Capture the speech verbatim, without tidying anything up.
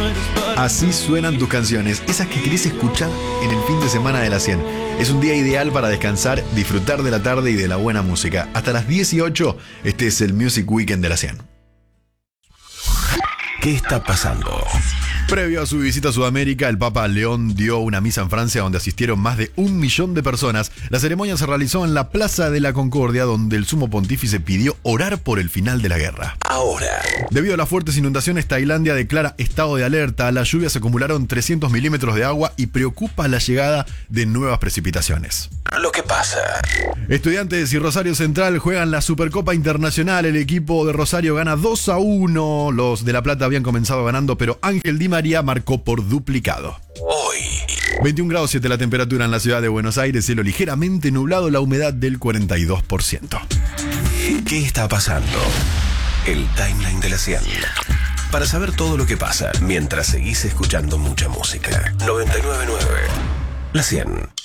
Así suenan tus canciones, esas que querés escuchar en el fin de semana de la cien. Es un día ideal para descansar, disfrutar de la tarde y de la buena música. Hasta las dieciocho, este es el Music Weekend de la cien. ¿Qué está pasando? Previo a su visita a Sudamérica, el Papa León dio una misa en Francia donde asistieron más de un millón de personas. La ceremonia se realizó en la Plaza de la Concordia, donde el sumo pontífice pidió orar por el final de la guerra. Ahora. Debido a las fuertes inundaciones, Tailandia declara estado de alerta. Las lluvias acumularon trescientos milímetros de agua y preocupa la llegada de nuevas precipitaciones. Lo que pasa. Estudiantes y Rosario Central juegan la Supercopa Internacional. El equipo de Rosario gana dos a uno. Los de La Plata habían comenzado ganando, pero Ángel Di María marcó por duplicado. Hoy. veintiún grados siete la temperatura en la ciudad de Buenos Aires, cielo ligeramente nublado, la humedad del cuarenta y dos por ciento. ¿Qué está pasando? El timeline de la cien. Para saber todo lo que pasa mientras seguís escuchando mucha música. noventa y nueve punto nueve. La cien.